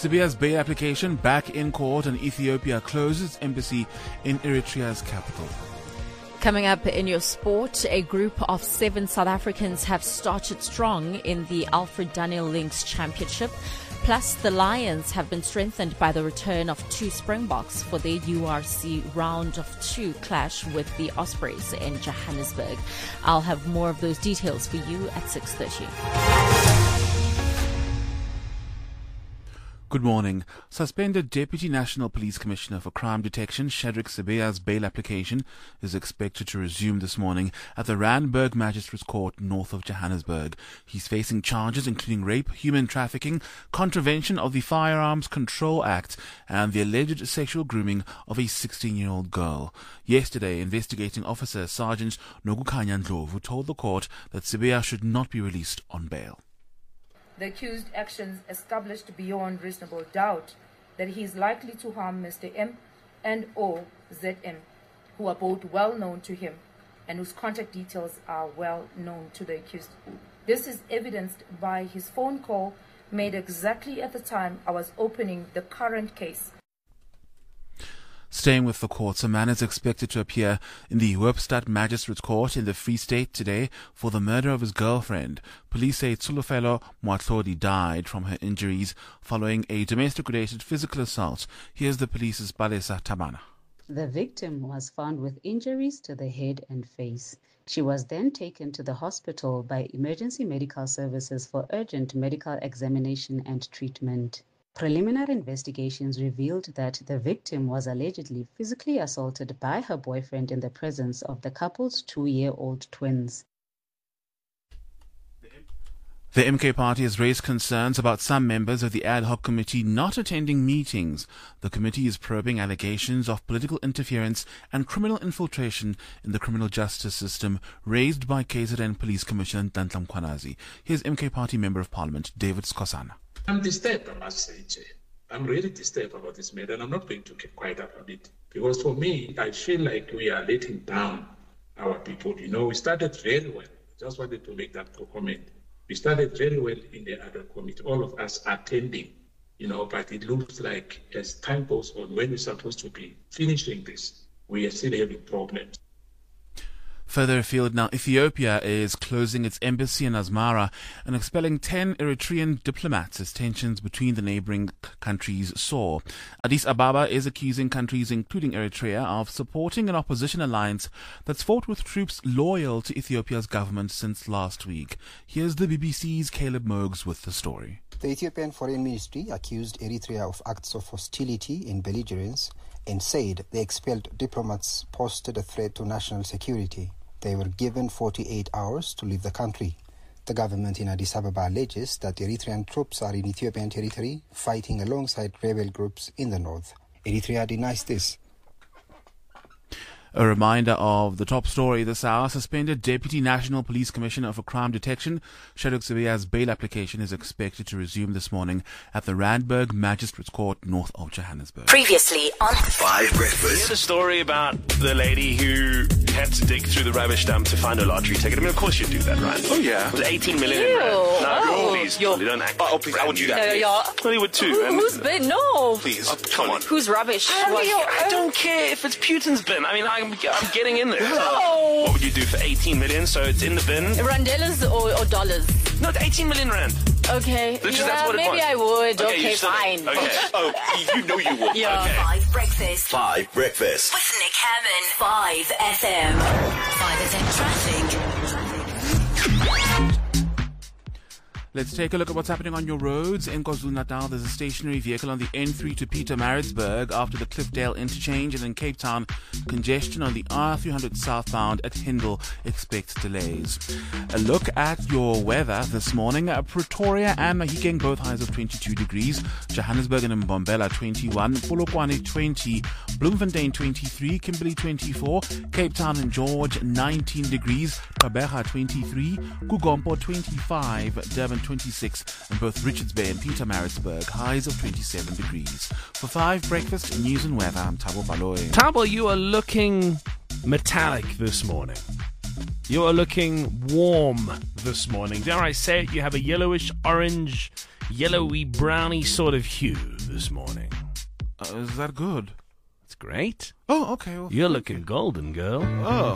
Sibiya's bail application back in court, and Ethiopia closes its embassy in Eritrea's capital. Coming up in your sport, a group of 7 South Africans have started strong in the Alfred Daniel Links Championship. Plus, the Lions have been strengthened by the return of 2 Springboks for their URC round of 2 clash with the Ospreys in Johannesburg. I'll have more of those details for you at 6:30. Good morning. Suspended Deputy National Police Commissioner for Crime Detection Shadrick Sibiya's bail application is expected to resume this morning at the Randburg Magistrates Court north of Johannesburg. He's facing charges including rape, human trafficking, contravention of the Firearms Control Act, and the alleged sexual grooming of a 16-year-old girl. Yesterday, investigating officer Sergeant Nokukhanya Ndlovu told the court that Sibiya should not be released on bail. The accused actions established beyond reasonable doubt that he is likely to harm Mr. M and or ZM, who are both well known to him and whose contact details are well known to the accused. This is evidenced by his phone call made exactly at the time I was opening the current case. Staying with the courts, a man is expected to appear in the Hoopstad Magistrates Court in the Free State today for the murder of his girlfriend. Police say Tsulofelo Moatlhodi died from her injuries following a domestic-related physical assault. Here's the police's Palesa Tabana. The victim was found with injuries to the head and face. She was then taken to the hospital by Emergency Medical Services for urgent medical examination and treatment. Preliminary investigations revealed that the victim was allegedly physically assaulted by her boyfriend in the presence of the couple's 2-year-old twins. The MK party has raised concerns about some members of the ad hoc committee not attending meetings. The committee is probing allegations of political interference and criminal infiltration in the criminal justice system raised by KZN Police Commissioner Nhlanhla Mkhwanazi. Here's MK party Member of Parliament David Skosana. I'm disturbed, I must say, Jay. I'm really disturbed about this matter, and I'm not going to keep quiet about it. Because for me, I feel like we are letting down our people. You know, we started very well. Just wanted to make that comment. We started very well in the other committee, all of us attending, you know, but it looks like as time goes on, when we're supposed to be finishing this, we are still having problems. Further afield now, Ethiopia is closing its embassy in Asmara and expelling 10 Eritrean diplomats as tensions between the neighboring countries soar. Addis Ababa is accusing countries, including Eritrea, of supporting an opposition alliance that's fought with troops loyal to Ethiopia's government since last week. Here's the BBC's Caleb Mogs with the story. The Ethiopian Foreign Ministry accused Eritrea of acts of hostility and belligerence and said the expelled diplomats posed a threat to national security. They were given 48 hours to leave the country. The government in Addis Ababa alleges that Eritrean troops are in Ethiopian territory fighting alongside rebel groups in the north. Eritrea denies this. A reminder of the top story this hour. Suspended Deputy National Police Commissioner for Crime Detection Shadrick Sibiya's bail application is expected to resume this morning at the Randburg Magistrates Court north of Johannesburg. Previously on 5 Breakfast. Here's a story about the lady who had to dig through the rubbish dump to find a lottery ticket. I mean, of course you'd do that, right? Oh, yeah. With 18 million in rand. No, please, you don't act. Oh, please, I would do that. Well, he would too. Whose bin? No. Please, come on. Whose rubbish? I don't care if it's Putin's bin. I mean, I'm getting in there. No. What would you do for 18 million? So it's in the bin. Randelas or dollars? No, 18 million rand. Okay. That's what it maybe was. I would. Okay, said fine. it. Okay. Oh, you know you would. Yeah. Okay. 5 Breakfast 5 Breakfast. with Nick Hammond. 5 FM. 5 FM traffic. Let's take a look at what's happening on your roads. In KwaZulu-Natal, there's a stationary vehicle on the N3 to Pietermaritzburg after the Cliffdale interchange, and in Cape Town, congestion on the R300 southbound at Hindle expects delays. A look at your weather this morning. Pretoria and Mahikeng both highs of 22 degrees. Johannesburg and Mbombela 21. Polokwane 20. Bloemfontein 23. Kimberley 24. Cape Town and George 19 degrees. Gqeberha 23. Kugompo 25. Durban 26, and both Richards Bay and Pietermaritzburg highs of 27 degrees. For 5 Breakfast News and Weather, I'm Thabo Baloyi. Thabo, you are looking metallic this morning. You are looking warm this morning. Dare I say it, you have a yellowish orange, yellowy browny sort of hue. this morning. Is that good? It's great. Oh, okay. Well, You're looking golden, girl. Oh.